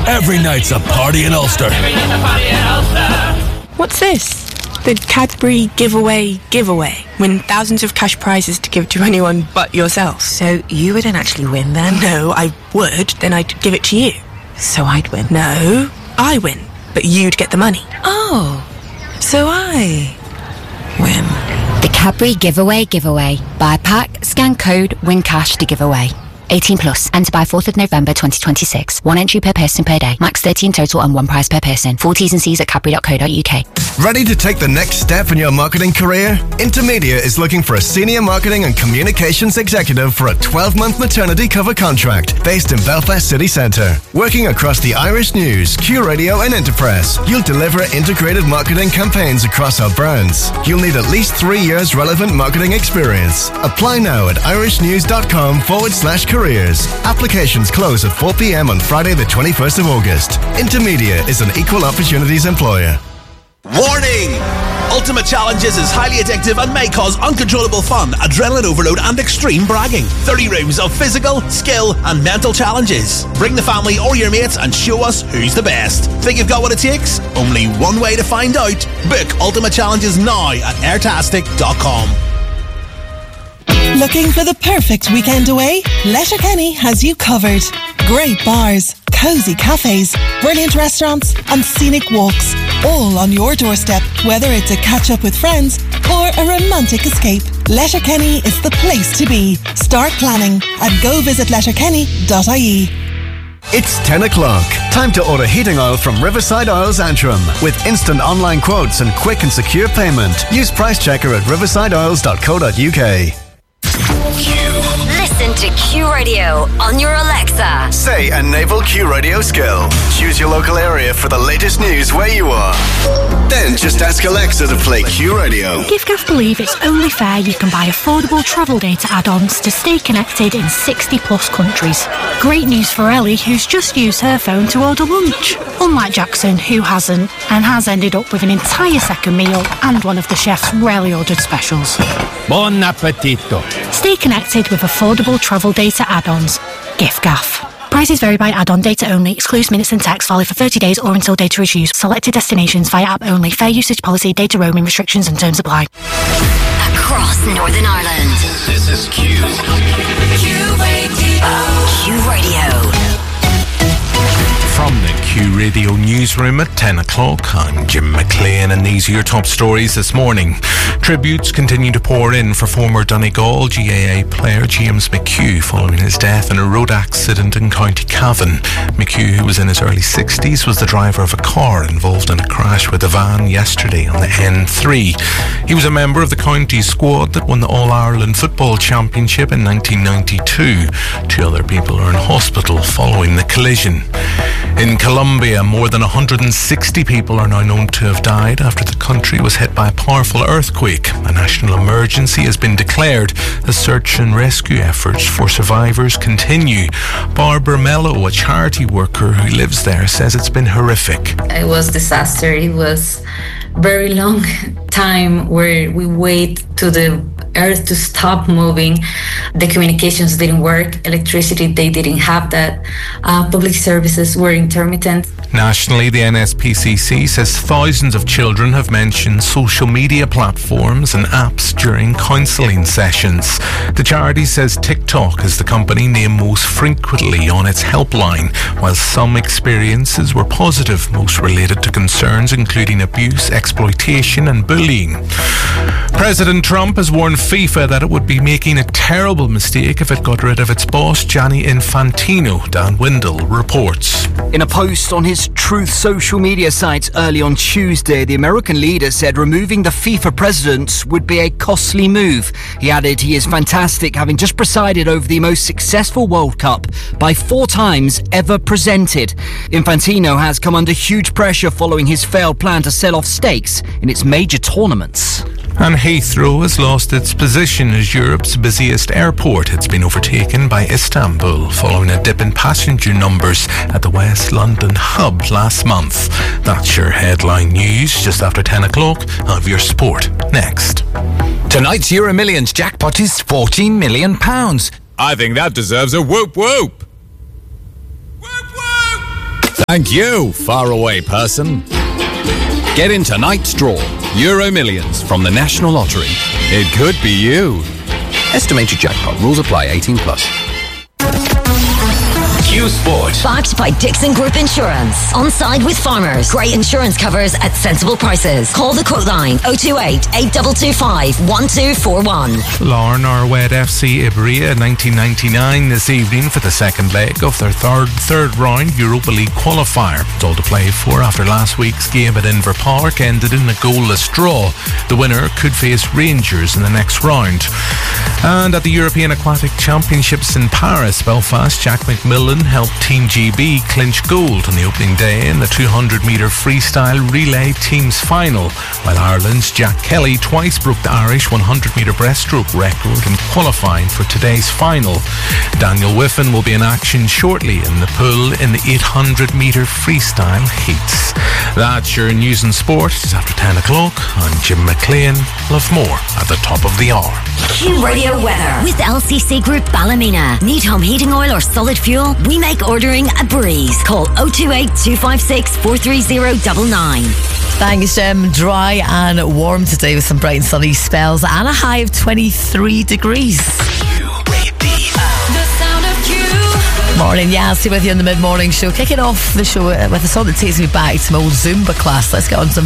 Every night's a party in Ulster. What's this? The Cadbury giveaway. Win thousands of cash prizes to give to anyone but yourself. So you wouldn't actually win then? No, I would. Then I'd give it to you. So I'd win? No, I win. But you'd get the money. Oh, so I win. The Cadbury giveaway. Buy a pack, scan code, win cash to give away. 18 plus. Enter by 4th of November 2026. One entry per person per day. Max 30 in total and one prize per person. Full T's and C's at cadbury.co.uk. Ready to take the next step in your marketing career? Intermedia is looking for a senior marketing and communications executive for a 12-month maternity cover contract based in Belfast City Centre. Working across the Irish News, Q Radio and Interpress, you'll deliver integrated marketing campaigns across our brands. You'll need at least 3 years relevant marketing experience. Apply now at irishnews.com/careers. Applications close at 4 p.m. on Friday the 21st of August. Intermedia is an equal opportunities employer. Warning! Ultimate Challenges is highly addictive and may cause uncontrollable fun, adrenaline overload and extreme bragging. 30 rooms of physical, skill and mental challenges. Bring the family or your mates and show us who's the best. Think you've got what it takes? Only one way to find out. Book Ultimate Challenges now at airtastic.com. Looking for the perfect weekend away? Letterkenny has you covered. Great bars, cosy cafes, brilliant restaurants and scenic walks, all on your doorstep. Whether it's a catch-up with friends or a romantic escape, Letterkenny is the place to be. Start planning at govisitletterkenny.ie. It's 10 o'clock. Time to order heating oil from Riverside Oils Antrim. With instant online quotes and quick and secure payment. Use Price Checker at riversideoils.co.uk. Listen to Q Radio on your Alexa. Say enable Q Radio skill. Choose your local area for the latest news where you are. Then just ask Alexa to play Q Radio. GiveGaff believe it's only fair you can buy affordable travel data add-ons to stay connected in 60 plus countries. Great news for Ellie, who's just used her phone to order lunch. Unlike Jackson, who hasn't, and has ended up with an entire second meal and one of the chef's rarely ordered specials. Buon appetito. Stay connected with affordable travel data add-ons. GiveGaff. Prices vary by add-on, data only, excludes minutes and text, valid for 30 days or until data is used. Selected destinations via app only. Fair usage policy, data roaming restrictions and terms apply. Across Northern Ireland. This is Q. Q Radio. From the Q Radio newsroom at 10 o'clock, I'm Jim McLean and these are your top stories this morning. Tributes continue to pour in for former Donegal GAA player James McHugh following his death in a road accident in County Cavan. McHugh, who was in his early 60s, was the driver of a car involved in a crash with a van yesterday on the N3. He was a member of the county squad that won the All-Ireland Football Championship in 1992. 2 other people are in hospital following the collision. In Colombia, more than 160 people are now known to have died after the country was hit by a powerful earthquake. A national emergency has been declared as search and rescue efforts for survivors continue. Barbara Mello, a charity worker who lives there, says it's been horrific. It was disaster. It was very long time where we wait to the earth to stop moving. The communications didn't work. Electricity, they didn't have that. Public services were intermittent. Nationally, the NSPCC says thousands of children have mentioned social media platforms and apps during counselling sessions. The charity says TikTok is the company named most frequently on its helpline, while some experiences were positive, most related to concerns including abuse, exploitation and bullying. President Trump has warned FIFA that it would be making a terrible mistake if it got rid of its boss, Gianni Infantino, Dan Windle reports. In a post on his Truth social media site early on Tuesday, the American leader said removing the FIFA president would be a costly move. He added he is fantastic, having just presided over the most successful World Cup by 4 times ever presented. Infantino has come under huge pressure following his failed plan to sell off stakes in its major tournaments. And Heathrow has lost its position as Europe's busiest airport. It's been overtaken by Istanbul following a dip in passenger numbers at the West London hub last month. That's your headline news. Just after 10 o'clock, have your sport next. Tonight's Euro Millions jackpot is £14 million. I think that deserves a whoop whoop. And you, faraway person. Get in tonight's draw. Euro Millions from the National Lottery. It could be you. Estimated jackpot. Rules apply. 18 plus. Q Sport. Backed by Dixon Group Insurance. On side with farmers. Great insurance covers at sensible prices. Call the quote line 028 8225 1241. Larne are wed FC Iberia 1999 this evening for the second leg of their third round Europa League qualifier. It's all to play for after last week's game at Inver Park ended in a goalless draw. The winner could face Rangers in the next round. And at the European Aquatic Championships in Paris, Belfast, Jack McMillan helped Team GB clinch gold on the opening day in the 200-metre freestyle relay teams final, while Ireland's Jack Kelly twice broke the Irish 100-metre breaststroke record in qualifying for today's final. Daniel Whiffen will be in action shortly in the pool in the 800-metre freestyle heats. That's your news and sport. It's after 10 o'clock. I'm Jim McLean. We'll have more at the top of the hour. Q Radio weather with LCC Group Ballymena. Need home heating oil or solid fuel? We make ordering a breeze. Call 028 256 43099. Thanks, Jem. Dry and warm today with some bright and sunny spells and a high of 23 degrees. Morning, Yassi with you in the mid-morning show. Kicking off the show with a song that takes me back to my old Zumba class. Let's get on some